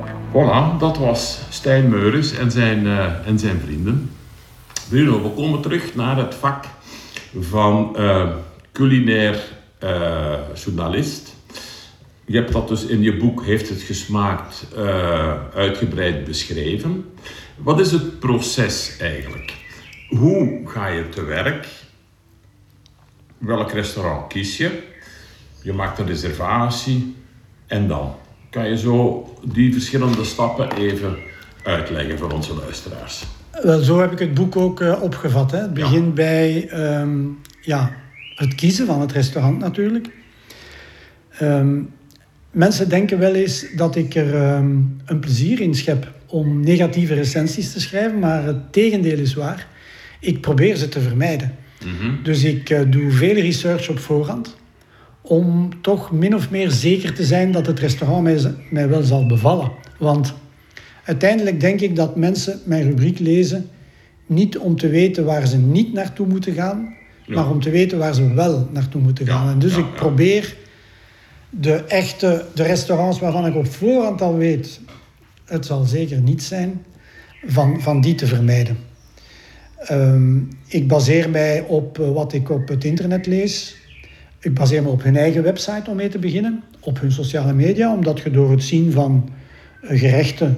Voilà, dat was Stijn Meurens en zijn vrienden. Bruno, we komen terug naar het vak van culinair journalist. Je hebt dat dus in je boek Heeft het gesmaakt uitgebreid beschreven. Wat is het proces eigenlijk? Hoe ga je te werk? Welk restaurant kies je? Je maakt een reservatie en dan? Kan je zo die verschillende stappen even uitleggen voor onze luisteraars? Wel, zo heb ik het boek ook opgevat. Hè. Het begint bij het kiezen van het restaurant natuurlijk. Mensen denken wel eens dat ik er een plezier in schep om negatieve recensies te schrijven, maar het tegendeel is waar. Ik probeer ze te vermijden. Mm-hmm. Dus ik doe veel research op voorhand om toch min of meer zeker te zijn dat het restaurant mij wel zal bevallen. Want uiteindelijk denk ik dat mensen mijn rubriek lezen niet om te weten waar ze niet naartoe moeten gaan, maar om te weten waar ze wel naartoe moeten gaan. En dus ik probeer de restaurants waarvan ik op voorhand al weet, het zal zeker niet zijn, van die te vermijden. Ik baseer mij op wat ik op het internet lees. Ik baseer me op hun eigen website om mee te beginnen. Op hun sociale media, omdat je door het zien van gerechten,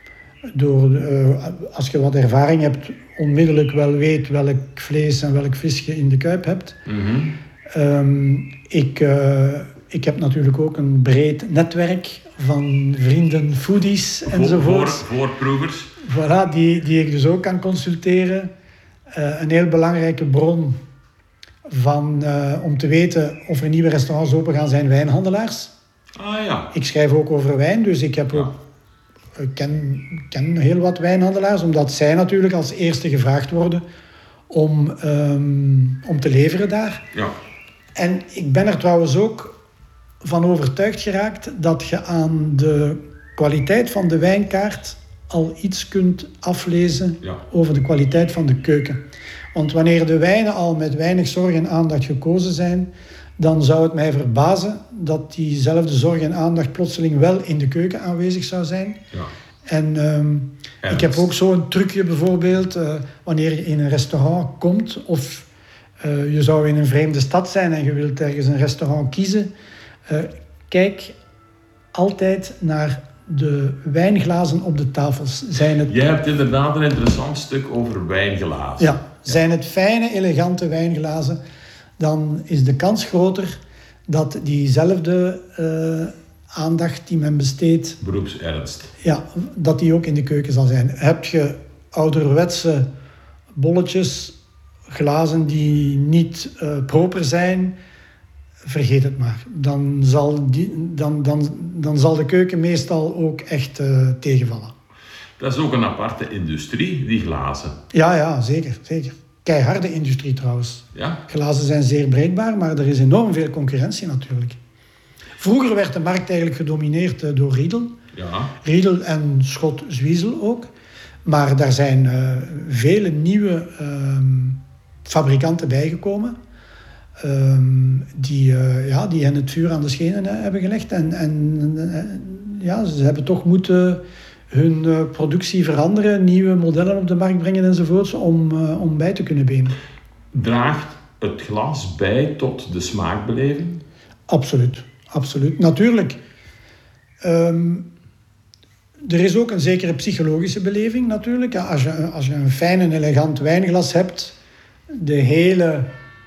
als je wat ervaring hebt, onmiddellijk wel weet welk vlees en welk vis je in de kuip hebt. Mm-hmm. Ik heb natuurlijk ook een breed netwerk van vrienden, foodies enzovoort. Voorproevers. Voilà, die ik dus ook kan consulteren. Een heel belangrijke bron om te weten of er nieuwe restaurants open gaan zijn wijnhandelaars. Ah ja. Ik schrijf ook over wijn, dus ik heb ik ken heel wat wijnhandelaars, omdat zij natuurlijk als eerste gevraagd worden om te leveren daar. Ja. En ik ben er trouwens ook van overtuigd geraakt dat je aan de kwaliteit van de wijnkaart al iets kunt aflezen over de kwaliteit van de keuken. Want wanneer de wijnen al met weinig zorg en aandacht gekozen zijn, dan zou het mij verbazen dat diezelfde zorg en aandacht plotseling wel in de keuken aanwezig zou zijn. Ja. En ik heb ook zo'n trucje bijvoorbeeld, wanneer je in een restaurant komt of je zou in een vreemde stad zijn en je wilt ergens een restaurant kiezen, kijk altijd naar de wijnglazen op de tafels. Jij hebt inderdaad een interessant stuk over wijnglazen. Ja, zijn het fijne, elegante wijnglazen, dan is de kans groter dat diezelfde aandacht die men besteedt, beroepsernst, dat die ook in de keuken zal zijn. Heb je ouderwetse bolletjes, glazen die niet proper zijn, vergeet het maar. Dan zal de keuken meestal ook echt tegenvallen. Dat is ook een aparte industrie, die glazen. Ja, zeker. Keiharde industrie trouwens. Ja? Glazen zijn zeer breekbaar, maar er is enorm veel concurrentie natuurlijk. Vroeger werd de markt eigenlijk gedomineerd door Riedel. Ja. Riedel en Schot Zwiesel ook. Maar daar zijn vele nieuwe fabrikanten bijgekomen. Die hen het vuur aan de schenen hebben gelegd. Ze hebben toch moeten hun productie veranderen, nieuwe modellen op de markt brengen enzovoorts, om bij te kunnen benen. Draagt het glas bij tot de smaakbeleving? Absoluut. Natuurlijk. Er is ook een zekere psychologische beleving natuurlijk. Als je een fijn en elegant wijnglas hebt, de hele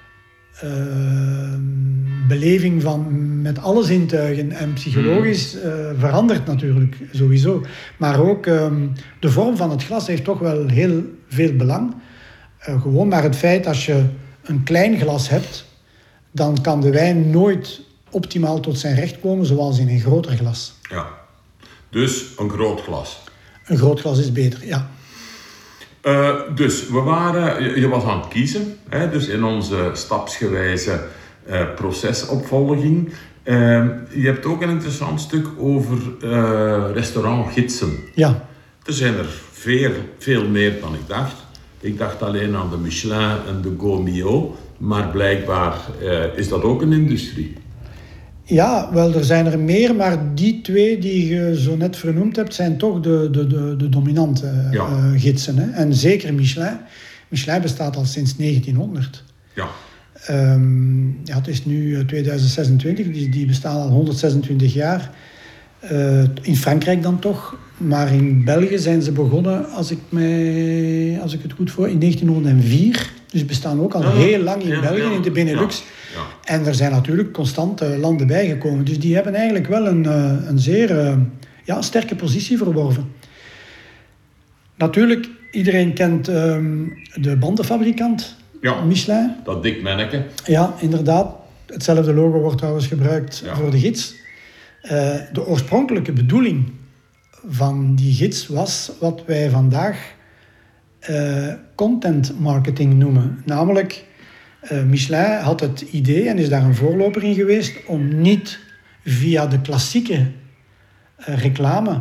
beleving met alle zintuigen en psychologisch verandert natuurlijk sowieso. Maar ook de vorm van het glas heeft toch wel heel veel belang. Gewoon maar het feit, als je een klein glas hebt, dan kan de wijn nooit optimaal tot zijn recht komen zoals in een groter glas. Ja, dus een groot glas. Een groot glas is beter, ja. Dus je was aan het kiezen, hè, dus in onze stapsgewijze procesopvolging. Je hebt ook een interessant stuk over restaurantgidsen. Ja. Er zijn er veel meer dan ik dacht. Ik dacht alleen aan de Michelin en de Gault Millau, maar blijkbaar is dat ook een industrie. Ja, wel, er zijn er meer, maar die twee die je zo net vernoemd hebt, zijn toch de dominante gidsen. Hè? En zeker Michelin. Michelin bestaat al sinds 1900. Ja. Het is nu 2026, die bestaan al 126 jaar. In Frankrijk dan toch. Maar in België zijn ze begonnen, als ik het goed voor, in 1904. Dus bestaan ook al heel lang in België, in de Benelux. Ja. En er zijn natuurlijk constant landen bijgekomen. Dus die hebben eigenlijk wel een zeer sterke positie verworven. Natuurlijk, iedereen kent de bandenfabrikant Michelin. Dat dik manneke. Ja, inderdaad. Hetzelfde logo wordt trouwens gebruikt voor de gids. De oorspronkelijke bedoeling van die gids was wat wij vandaag content marketing noemen. Namelijk, Michelin had het idee, en is daar een voorloper in geweest, om niet via de klassieke reclame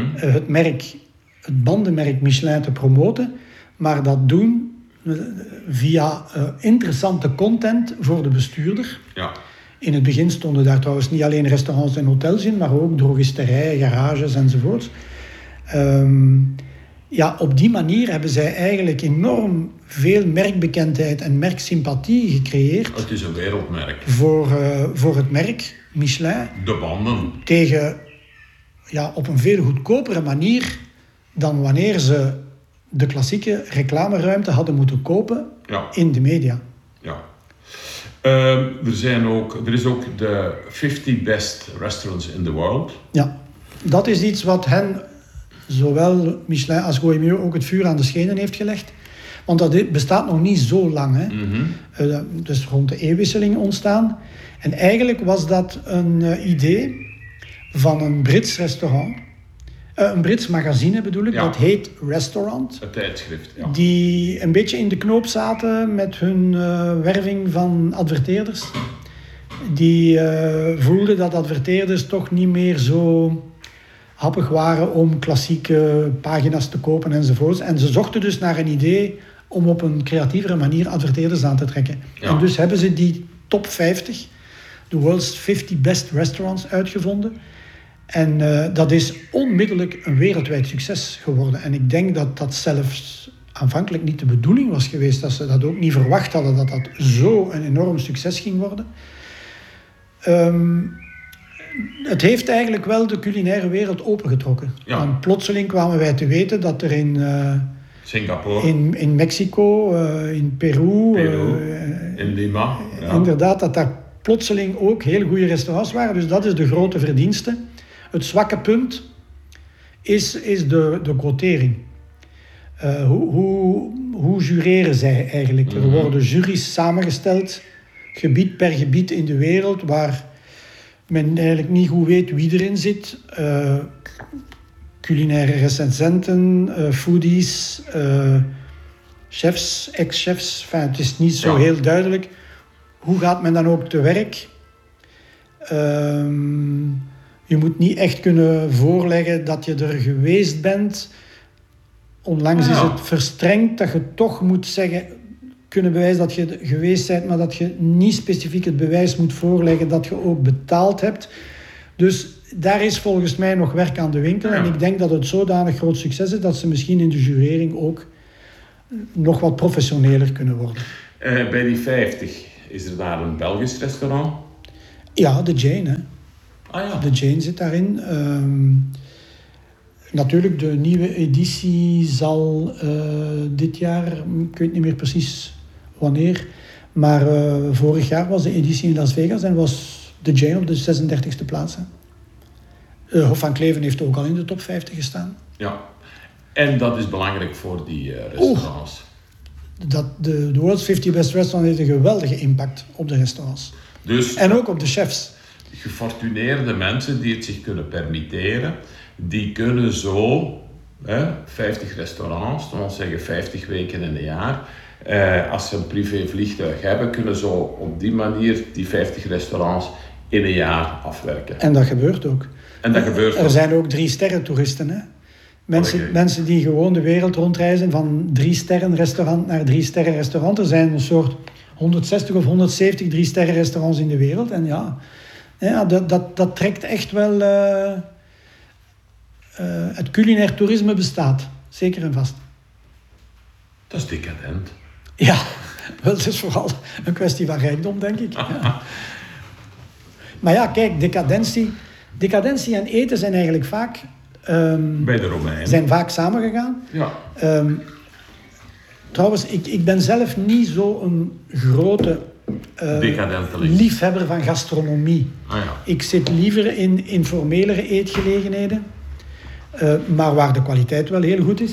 het bandenmerk Michelin te promoten, maar dat doen via interessante content voor de bestuurder. Ja. In het begin stonden daar trouwens niet alleen restaurants en hotels in, maar ook drogisterijen, garages enzovoort. Op die manier hebben zij eigenlijk enorm veel merkbekendheid en merksympathie gecreëerd. Het is een wereldmerk. Voor het merk Michelin. De banden. Op een veel goedkopere manier dan wanneer ze de klassieke reclameruimte hadden moeten kopen in de media. Ja. Er is ook de 50 best restaurants in the world. Ja, dat is iets wat hen, zowel Michelin als Gourmet, ook het vuur aan de schenen heeft gelegd. Want dat bestaat nog niet zo lang. Hè. Dus rond de eeuwwisseling ontstaan. En eigenlijk was dat een idee van een Brits restaurant. Een Brits magazine bedoel ik, dat heet Restaurant. Het tijdschrift, Die een beetje in de knoop zaten met hun werving van adverteerders. Die voelden dat adverteerders toch niet meer zo happig waren om klassieke pagina's te kopen enzovoorts. En ze zochten dus naar een idee om op een creatievere manier adverteerders aan te trekken. Ja. En dus hebben ze die top 50, de world's 50 best restaurants, uitgevonden. En dat is onmiddellijk een wereldwijd succes geworden. En ik denk dat dat zelfs aanvankelijk niet de bedoeling was geweest, dat ze dat ook niet verwacht hadden, dat dat zo een enorm succes ging worden. Het heeft eigenlijk wel de culinaire wereld opengetrokken. Ja. En plotseling kwamen wij te weten dat er in Singapore, in Mexico, in Peru, in Lima, inderdaad, dat daar plotseling ook heel goede restaurants waren. Dus dat is de grote verdienste. Het zwakke punt is de quotering. Hoe jureren zij eigenlijk? Er worden juries samengesteld, gebied per gebied in de wereld, waar men eigenlijk niet goed weet wie erin zit. Culinaire recensenten, foodies, chefs, ex-chefs. Het is niet zo heel duidelijk. Hoe gaat men dan ook te werk? Je moet niet echt kunnen voorleggen dat je er geweest bent. Onlangs is het verstrengd dat je toch moet kunnen bewijzen dat je geweest bent, maar dat je niet specifiek het bewijs moet voorleggen dat je ook betaald hebt. Dus daar is volgens mij nog werk aan de winkel. En ik denk dat het zodanig groot succes is dat ze misschien in de jurering ook nog wat professioneler kunnen worden. Bij die 50 is er daar een Belgisch restaurant? Ja, de Jane. Hè. Ah, ja. De Jane zit daarin. Natuurlijk, de nieuwe editie zal dit jaar, ik weet niet meer precies wanneer, maar vorig jaar was de editie in Las Vegas en was de Jane op de 36e plaats. Hof van Cleven heeft ook al in de top 50 gestaan. Ja, en dat is belangrijk voor die restaurants. De World's 50 Best Restaurants heeft een geweldige impact op de restaurants. Dus, en ook op de chefs. Gefortuneerde mensen die het zich kunnen permitteren, die kunnen zo 50 restaurants, dan zeggen 50 weken in een jaar, als ze een privévliegtuig hebben, kunnen zo op die manier die 50 restaurants in een jaar afwerken. En dat gebeurt ook. Er zijn ook 3-sterren toeristen. Hè? Mensen die gewoon de wereld rondreizen van 3-sterren restaurant naar 3-sterren restaurant. Er zijn een soort 160 of 170 3-sterren restaurants in de wereld. En Ja, dat trekt echt wel... het culinair toerisme bestaat. Zeker en vast. Dat is decadent. Ja, wel, het is vooral een kwestie van rijkdom, denk ik. Ja. Maar ja, kijk, decadentie en eten zijn eigenlijk vaak... bij de Romeinen. Zijn vaak samengegaan. Ja. Trouwens, ik ben zelf niet zo'n grote liefhebber van gastronomie. Ah, ja. Ik zit liever in informelere eetgelegenheden, maar waar de kwaliteit wel heel goed is.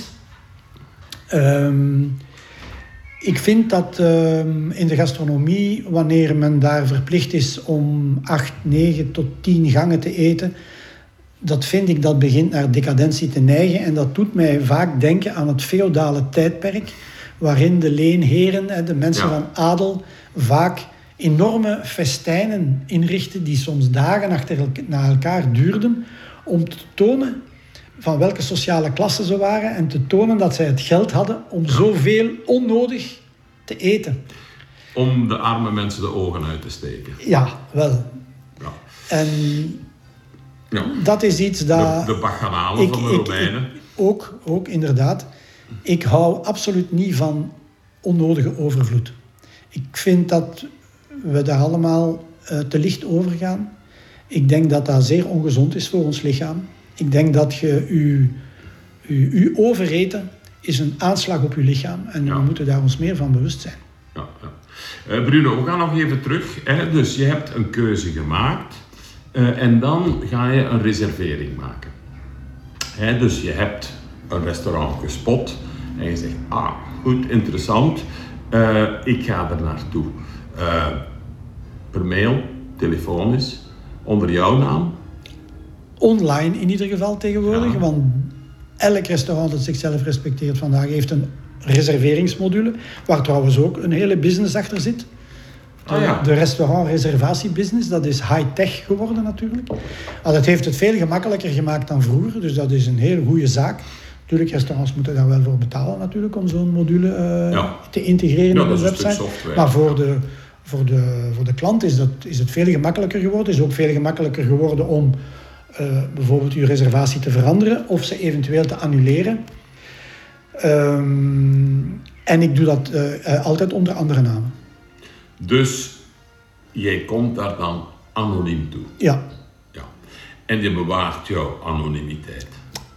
Ik vind dat in de gastronomie, wanneer men daar verplicht is om 8, 9 tot 10 gangen te eten, dat begint naar decadentie te neigen. En dat doet mij vaak denken aan het feodale tijdperk, waarin de leenheren, de mensen van adel, vaak enorme festijnen inrichten die soms dagen na elkaar duurden, om te tonen van welke sociale klasse ze waren en te tonen dat zij het geld hadden om zoveel onnodig te eten. Om de arme mensen de ogen uit te steken. Ja, wel. Ja. En dat is iets dat... De bacchanalen van de Romeinen. Ook inderdaad. Ik hou absoluut niet van onnodige overvloed. Ik vind dat we daar allemaal te licht over gaan. Ik denk dat dat zeer ongezond is voor ons lichaam. Ik denk dat je overeten is een aanslag op je lichaam. En we moeten daar ons meer van bewust zijn. Ja, ja. Bruno, we gaan nog even terug. Hè? Dus je hebt een keuze gemaakt. En dan ga je een reservering maken. Hè? Dus je hebt een restaurant gespot. En je zegt, goed, interessant. Ik ga er naartoe. Per mail, telefonisch, onder jouw naam. Online in ieder geval tegenwoordig. Want elk restaurant dat zichzelf respecteert vandaag heeft een reserveringsmodule. Waar trouwens ook een hele business achter zit. De restaurant-reservatiebusiness, dat is high-tech geworden natuurlijk. Dat heeft het veel gemakkelijker gemaakt dan vroeger. Dus dat is een hele goede zaak. Natuurlijk, restaurants moeten daar wel voor betalen natuurlijk, om zo'n module te integreren in de website. Maar voor de klant is het veel gemakkelijker geworden. Het is ook veel gemakkelijker geworden om bijvoorbeeld uw reservatie te veranderen of ze eventueel te annuleren. En ik doe dat altijd onder andere namen. Dus jij komt daar dan anoniem toe? Ja. En je bewaart jouw anonimiteit?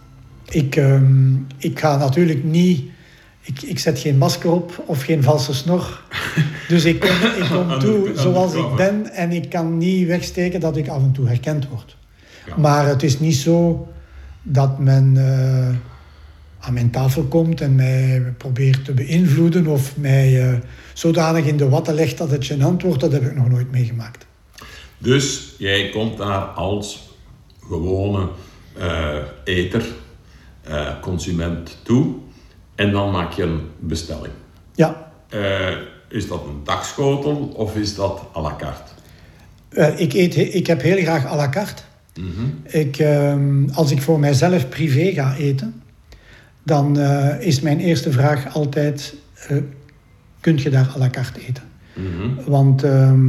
Ik ga natuurlijk niet... Ik zet geen masker op of geen valse snor. Dus ik kom toe zoals ik ben en ik kan niet wegsteken dat ik af en toe herkend word. Ja. Maar het is niet zo dat men aan mijn tafel komt en mij probeert te beïnvloeden of mij zodanig in de watten legt dat het gênant wordt. Dat heb ik nog nooit meegemaakt. Dus jij komt daar als gewone eter, consument toe en dan maak je een bestelling. Ja. Is dat een dagschotel of is dat à la carte? Ik heb heel graag à la carte. Mm-hmm. Als ik voor mijzelf privé ga eten, dan is mijn eerste vraag altijd, kunt je daar à la carte eten? Mm-hmm. Want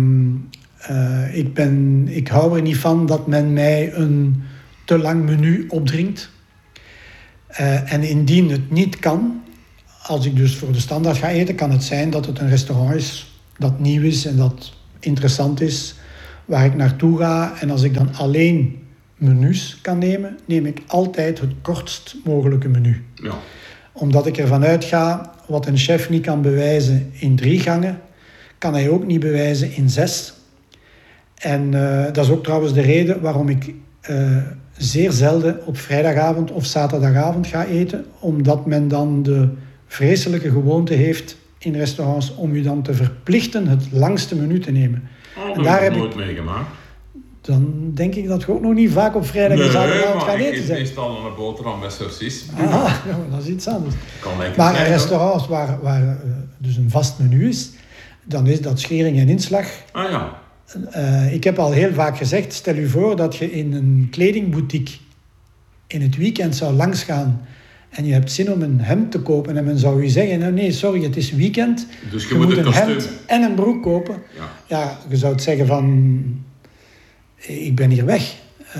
ik hou er niet van dat men mij een te lang menu opdringt. En indien het niet kan, als ik dus voor de standaard ga eten, kan het zijn dat het een restaurant is dat nieuw is en dat interessant is, waar ik naartoe ga. En als ik dan alleen menus kan nemen, neem ik altijd het kortst mogelijke menu. Ja. Omdat ik ervan uitga, wat een chef niet kan bewijzen in 3 gangen, kan hij ook niet bewijzen in 6. En dat is ook trouwens de reden waarom ik zeer zelden op vrijdagavond of zaterdagavond ga eten, omdat men dan de vreselijke gewoonte heeft in restaurants om je dan te verplichten het langste menu te nemen. Dat heb ik nooit meegemaakt. Dan denk ik dat je ook nog niet vaak op vrijdag en zaterdagavond gaat eten. Nee, meestal een boterham met saucis. Dat is iets anders. Maar in restaurants waar dus een vast menu is, dan is dat schering en inslag. Ik heb al heel vaak gezegd, stel u voor dat je in een kledingboutique in het weekend zou langsgaan en je hebt zin om een hemd te kopen en men zou u zeggen, nou nee, sorry, het is weekend. Dus je moet een hemd en een broek kopen. Ja, je zou het zeggen van, ik ben hier weg.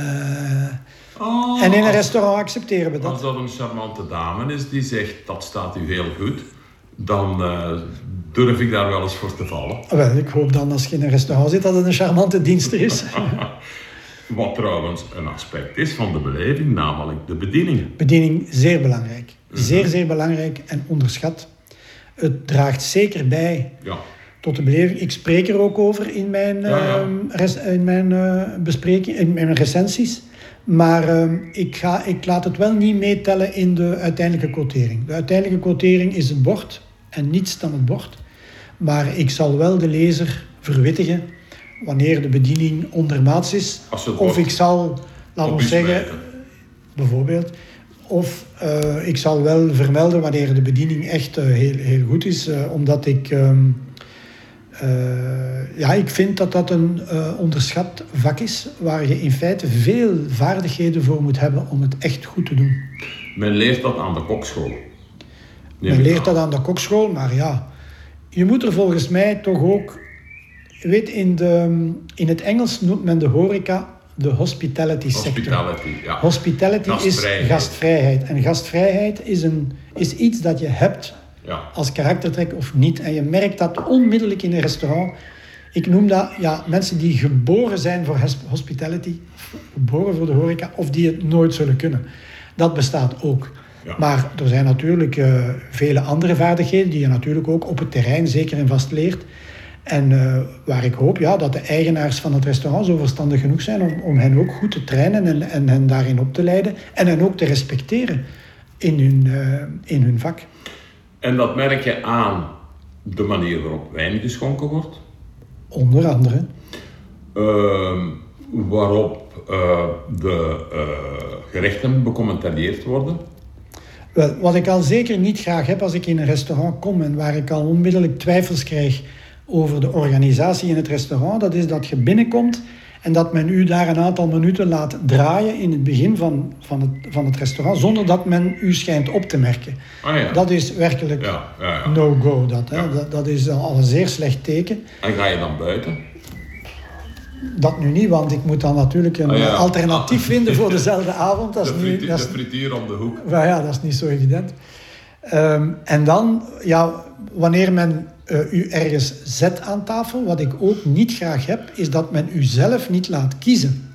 En in een restaurant accepteren we dat. Als dat een charmante dame is die zegt, dat staat u heel goed, dan durf ik daar wel eens voor te vallen. Wel, ik hoop dan als je in een restaurant zit dat het een charmante dienster is. Wat trouwens een aspect is van de beleving, namelijk de bedieningen. Bediening, zeer belangrijk. Zeer, zeer belangrijk en onderschat. Het draagt zeker bij tot de beleving. Ik spreek er ook over in mijn bespreking, in mijn recensies. Maar ik laat het wel niet meetellen in de uiteindelijke quotering. De uiteindelijke quotering is het bord en niets dan het bord. Maar ik zal wel de lezer verwittigen wanneer de bediening ondermaats is. Of ik zal, laten we zeggen, bijvoorbeeld... Of ik zal wel vermelden wanneer de bediening echt heel, heel goed is. Omdat ik vind dat dat een onderschat vak is. Waar je in feite veel vaardigheden voor moet hebben om het echt goed te doen. Men leert dat aan de kokschool. Men leert dat aan de kokschool, maar ja... Je moet er volgens mij toch ook... Je weet, in het Engels noemt men de horeca... de hospitality sector. Hospitality is gastvrijheid. En gastvrijheid is iets dat je hebt als karaktertrek of niet. En je merkt dat onmiddellijk in een restaurant. Ik noem dat mensen die geboren zijn voor hospitality, geboren voor de horeca, of die het nooit zullen kunnen. Dat bestaat ook. Ja. Maar er zijn natuurlijk vele andere vaardigheden die je natuurlijk ook op het terrein zeker en vast leert. En waar ik hoop dat de eigenaars van het restaurant zo verstandig genoeg zijn om hen ook goed te trainen en hen daarin op te leiden. En hen ook te respecteren in hun vak. En dat merk je aan de manier waarop wijn geschonken wordt? Onder andere. Waarop de gerechten becommentarieerd worden? Wel, wat ik al zeker niet graag heb als ik in een restaurant kom en waar ik al onmiddellijk twijfels krijg over de organisatie in het restaurant, dat is dat je binnenkomt en dat men u daar een aantal minuten laat draaien in het begin van het restaurant, zonder dat men u schijnt op te merken. Dat is werkelijk no-go. Dat is al een zeer slecht teken. En ga je dan buiten? Dat nu niet, want ik moet dan natuurlijk een alternatief vinden voor dezelfde avond. De frituur om de hoek. Dat is niet zo evident. En dan, wanneer men u ergens zet aan tafel, wat ik ook niet graag heb, is dat men u zelf niet laat kiezen.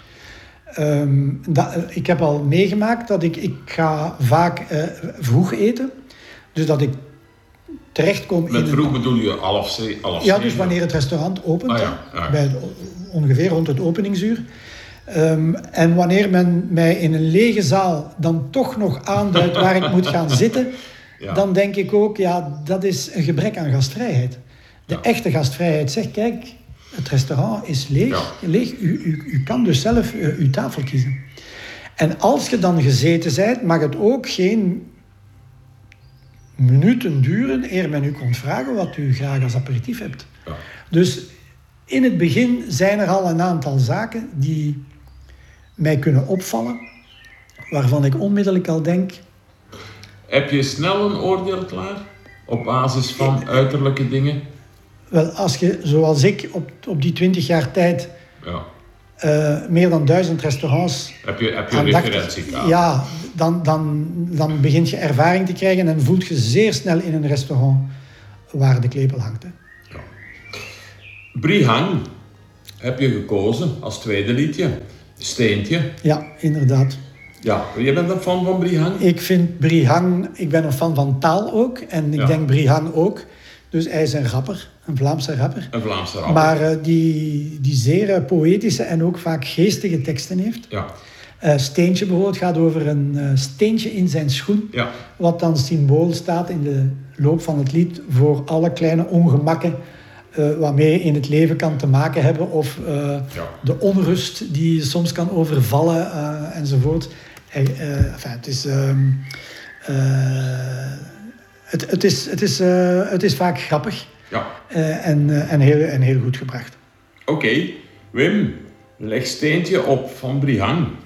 Ik heb al meegemaakt dat ik ga vaak vroeg eten. Dus dat ik terechtkom met vroeg bedoel je half ja, dus wanneer het restaurant opent. Ongeveer rond het openingsuur. En wanneer men mij in een lege zaal dan toch nog aanduidt waar ik moet gaan zitten, dan denk ik ook, dat is een gebrek aan gastvrijheid. De echte gastvrijheid zegt, kijk, het restaurant is leeg. U kan dus zelf uw tafel kiezen. En als je dan gezeten bent, mag het ook geen minuten duren eer men u komt vragen wat u graag als aperitief hebt. Ja. Dus in het begin zijn er al een aantal zaken die mij kunnen opvallen, waarvan ik onmiddellijk al denk... Heb je snel een oordeel klaar? Op basis van uiterlijke dingen? Wel, als je, zoals ik, op die 20 jaar tijd... meer dan 1000 restaurants... Heb je referentiekader? Ja, dan begint je ervaring te krijgen en voelt je zeer snel in een restaurant waar de klepel hangt. Hè. Ja. Brihang heb je gekozen als tweede liedje. Steentje. Ja, inderdaad. Ja, je bent een fan van Brihang? Ik vind Brihang... Ik ben een fan van taal ook. En ik denk Brihang ook. Dus hij is een rapper. Een Vlaamse rapper. Een Vlaamse rapper. Maar die zeer poëtische en ook vaak geestige teksten heeft. Ja. Steentje bijvoorbeeld gaat over een steentje in zijn schoen. Ja. Wat dan symbool staat in de loop van het lied voor alle kleine ongemakken waarmee je in het leven kan te maken hebben. Of de onrust die je soms kan overvallen enzovoort. Het is vaak grappig. Ja. En heel goed gebracht. Oké. Wim, leg Steentje op van Brihang.